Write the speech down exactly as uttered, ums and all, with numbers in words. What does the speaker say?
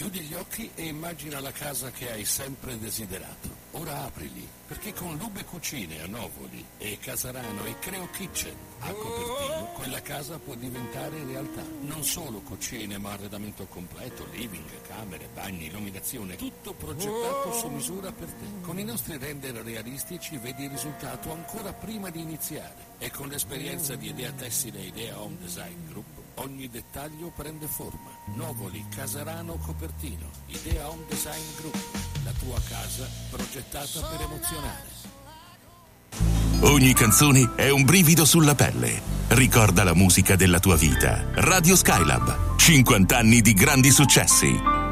Chiudi gli occhi e immagina la casa che hai sempre desiderato. Ora aprili, perché con Lube Cucine a Novoli e Casarano e Creo Kitchen a Copertino, quella casa può diventare realtà. Non solo cucine, ma arredamento completo, living, camere, bagni, illuminazione, tutto progettato su misura per te. Con i nostri render realistici vedi il risultato ancora prima di iniziare. E con l'esperienza di Idea Tessile e Idea Home Design Group, ogni dettaglio prende forma. Novoli, Casarano, Copertino. Idea Home Design Group. La tua casa progettata per emozionare. Ogni canzone è un brivido sulla pelle. Ricorda la musica della tua vita. Radio Skylab. cinquanta anni di grandi successi.